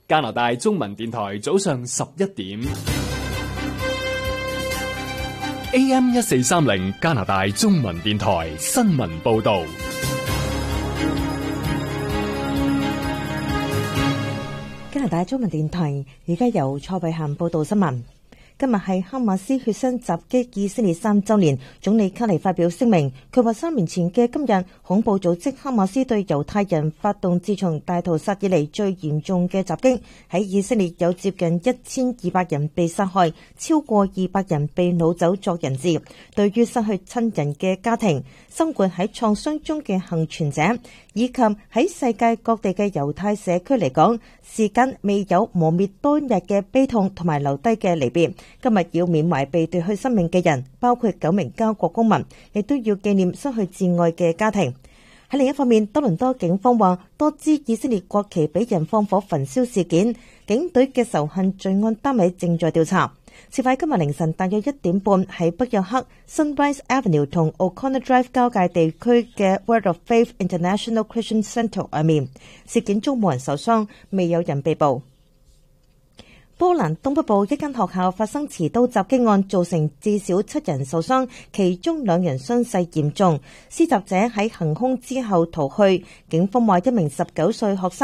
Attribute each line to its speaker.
Speaker 1: 加拿大中文電台早上11點 AM 1430加拿大中文電台新聞報道。
Speaker 2: 加拿大中文電台而家由蔡慧嫻報道新聞。今日係哈馬斯血腥襲擊以色列3週年，總理卡尼發表聲明，佢話3年前嘅今日，恐怖組織哈馬斯對猶太人發動自從大屠殺以嚟最嚴重嘅襲擊。喺以色列有接近1200人被殺害，超過200人被擄走作人質。對於失去親人嘅家庭、生活喺創傷中嘅幸存者，以及喺世界各地嘅猶太社區嚟講，時間未有磨滅當日嘅悲痛同埋留低嘅離別。今日要緬懷被奪去生命嘅人，包括9名加國公民，亦都要紀念失去摯愛嘅家庭。喺另一方面，多倫多警方話，多支以色列國旗俾人放火焚燒事件，警隊嘅仇恨罪案單位正在調查。事發今日凌晨大約1點半，喺北約克 Sunrise Avenue 同 O'Connor Drive 交界地區嘅 Word of Faith International Christian Center 外面。事件中冇人受傷，未有人被捕。波蘭東北部一間學校發生持刀襲擊案，造成至少7人受傷，其中2人傷勢嚴重。施襲者喺行兇之後逃去。警方話1名19歲學生